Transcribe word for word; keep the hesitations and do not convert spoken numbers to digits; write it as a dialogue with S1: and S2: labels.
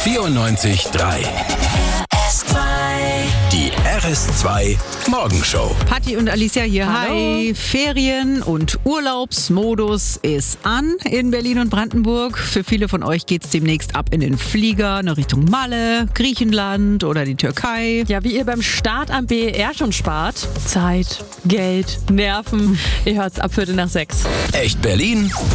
S1: vierundneunzig Komma drei. Die R S zwei Morgenshow.
S2: Patti und Alicia hier.
S3: Hallo.
S2: Hi. Ferien- und Urlaubsmodus ist an in Berlin und Brandenburg. Für viele von euch geht's demnächst ab in den Flieger, in Richtung Malle, Griechenland oder die Türkei.
S3: Ja, wie ihr beim Start am B E R schon spart. Zeit, Geld, Nerven. Ihr hört's ab Viertel nach sechs.
S1: Echt Berlin